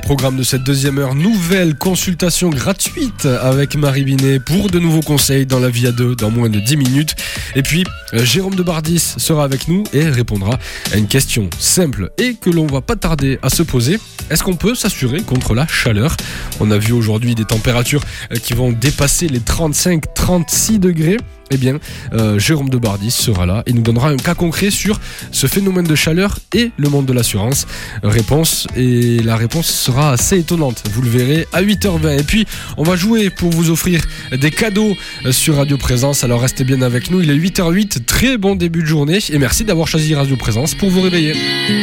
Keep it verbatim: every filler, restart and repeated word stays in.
programme de cette deuxième heure, nouvelle consultation gratuite avec Marie Binet pour de nouveaux conseils dans la vie à deux dans moins de dix minutes. Et puis, euh, Jérôme de Bardis sera avec nous et répondra à une question simple et que l'on va pas tarder à se poser. Est-ce qu'on peut s'assurer contre la chaleur ? On a vu aujourd'hui des températures euh, qui vont dépasser les trente-cinq à trente-six degrés. Eh bien, euh, Jérôme de Bardis sera là et nous donnera un cas concret sur ce phénomène de chaleur et le monde de l'assurance. Réponse, et la réponse sera assez étonnante, vous le verrez à huit heures vingt. Et puis, on va jouer pour vous offrir des cadeaux sur Radio Présence, alors restez bien avec nous, il est huit heures huit, très bon début de journée et merci d'avoir choisi Radio Présence pour vous réveiller.